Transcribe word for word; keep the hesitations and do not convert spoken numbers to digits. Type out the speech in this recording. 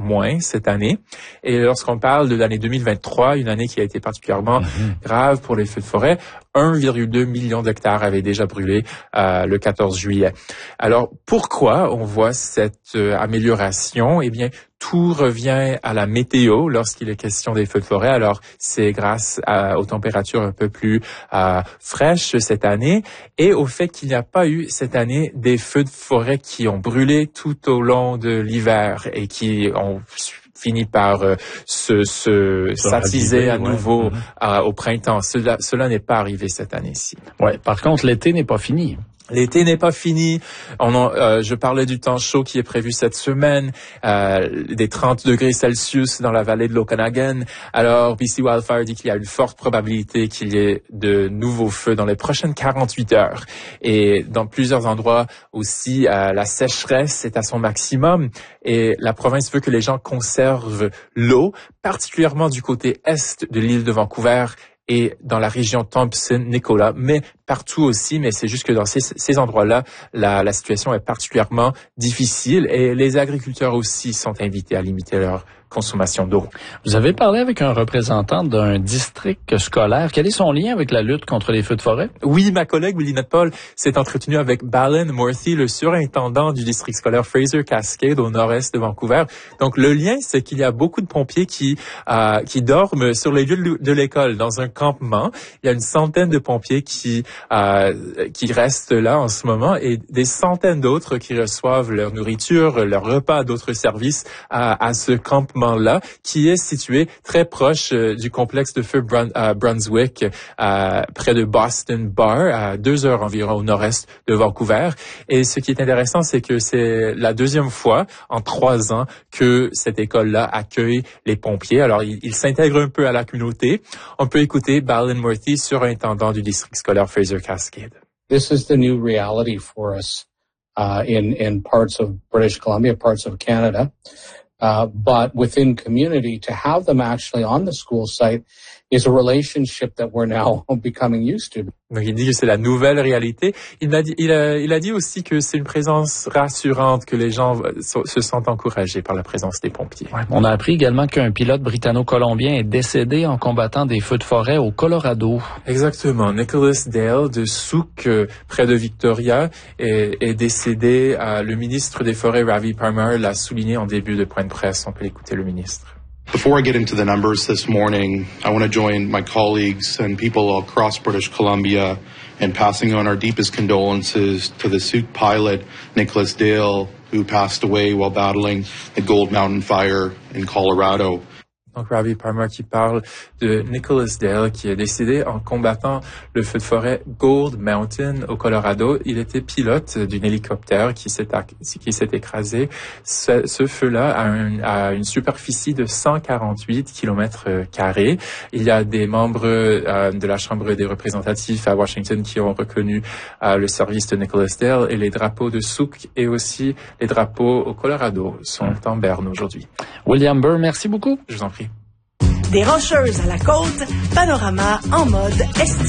moins cette année. Et lorsqu'on parle de l'année deux mille vingt-trois, une année qui a été particulièrement mm-hmm. grave pour les feux de forêt, un virgule deux million d'hectares avaient déjà brûlé euh, le quatorze juillet. Alors, pourquoi on voit cette euh, amélioration? Eh bien, tout revient à la météo lorsqu'il est question des feux de forêt. Alors, c'est grâce à, aux températures un peu plus euh, fraîches cette année et au fait qu'il n'y a pas eu cette année des feux de forêt qui ont brûlé tout au long de l'hiver et qui ont fini par euh, se, se s'attiser à nouveau ouais. euh, au printemps. Cela, cela n'est pas arrivé cette année-ci. Ouais. Par contre, l'été n'est pas fini. L'été n'est pas fini. On en, euh, je parlais du temps chaud qui est prévu cette semaine, euh, des trente degrés Celsius dans la vallée de l'Okanagan. Alors, B C Wildfire dit qu'il y a une forte probabilité qu'il y ait de nouveaux feux dans les prochaines quarante-huit heures. Et dans plusieurs endroits aussi, euh, la sécheresse est à son maximum et la province veut que les gens conservent l'eau, particulièrement du côté est de l'île de Vancouver et dans la région Thompson-Nicola, mais partout aussi, mais c'est juste que dans ces, ces endroits-là, la, la situation est particulièrement difficile et les agriculteurs aussi sont invités à limiter leur consommation d'eau. Vous avez parlé avec un représentant d'un district scolaire. Quel est son lien avec la lutte contre les feux de forêt? Oui, ma collègue Willie Paul s'est entretenue avec Balin Murthy, le surintendant du district scolaire Fraser-Cascade au nord-est de Vancouver. Donc, le lien, c'est qu'il y a beaucoup de pompiers qui euh, qui dorment sur les lieux de l'école, dans un campement. Il y a une centaine de pompiers qui euh, qui restent là en ce moment et des centaines d'autres qui reçoivent leur nourriture, leur repas, d'autres services à, à ce campement là, qui est situé très proche euh, du complexe de feu Brun- euh, Brunswick, euh, près de Boston Bar, à deux heures environ au nord-est de Vancouver. Et ce qui est intéressant, c'est que c'est la deuxième fois en trois ans que cette école-là accueille les pompiers. Alors, ils il s'intègrent un peu à la communauté. On peut écouter Balin Murthy, surintendant du district scolaire Fraser-Cascade. This is the new reality for us uh, in, in parts of British Columbia, parts of Canada. Uh, but within community, to have them actually on the school site is a relationship that we're now becoming used to. Donc, il dit que c'est la nouvelle réalité. Il a dit, il a, il a dit aussi que c'est une présence rassurante, que les gens se sentent encouragés par la présence des pompiers. Ouais, on a appris également qu'un pilote britanno-colombien est décédé en combattant des feux de forêt au Colorado. Exactement. Nicholas Dale de Souk, près de Victoria, est, est décédé. Le ministre des Forêts, Ravi Parmar, l'a souligné en début de point de presse. On peut l'écouter, le ministre. Before I get into the numbers this morning, I want to join my colleagues and people across British Columbia in passing on our deepest condolences to the Souk pilot, Nicholas Dale, who passed away while battling the Gold Mountain Fire in Colorado. Donc, Ravi Parmar qui parle de Nicholas Dale qui est décédé en combattant le feu de forêt Gold Mountain au Colorado. Il était pilote d'un hélicoptère qui s'est, qui s'est écrasé. Ce, ce feu-là a, un, a une superficie de cent quarante-huit kilomètres carrés. Il y a des membres euh, de la Chambre des représentatifs à Washington qui ont reconnu euh, le service de Nicholas Dale et les drapeaux de Souk et aussi les drapeaux au Colorado sont en berne aujourd'hui. William Burr, merci beaucoup. Je vous en prie. Des Rocheuses à la côte, panorama en mode estival.